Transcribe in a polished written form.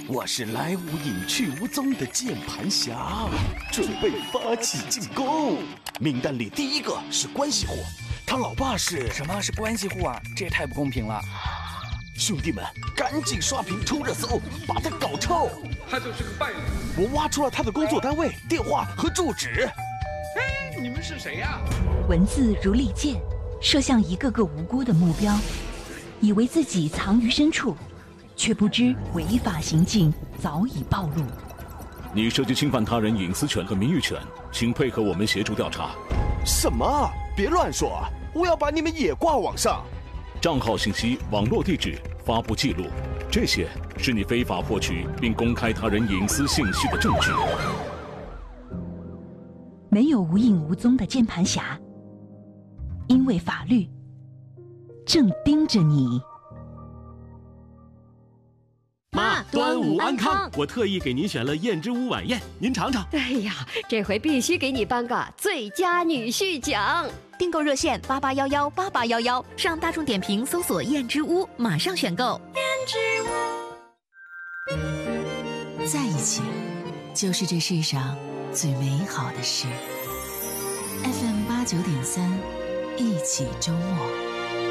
我是来无影去无踪的键盘侠，准备发起进攻。名单里第一个是关系户，他老爸是…… 什么是关系户啊？这也太不公平了！ 兄弟们，赶紧刷屏冲热搜，把他搞臭！ 他就是个败类。 我挖出了他的工作单位、电话和住址。 哎，你们是谁呀？ 文字如利剑，射向一个个无辜的目标，以为自己藏于深处，却不知违法行径早已暴露。 你涉及侵犯他人隐私权和名誉权，请配合我们协助调查。 什么？别乱说！我要把你们也挂网上。 账号信息、网络地址、发布记录，这些是你非法获取并公开他人隐私信息的证据。 没有无影无踪的键盘侠，因为法律正盯着你。 妈，端午安康！我特意给您选了燕之屋晚宴，您尝尝。 哎呀，这回必须给你颁个最佳女婿奖！ 订购热线88118811，上大众点评搜索燕之屋，马上选购。 燕之屋，在一起，就是这世上最美好的事。FM 89.3，一起周末。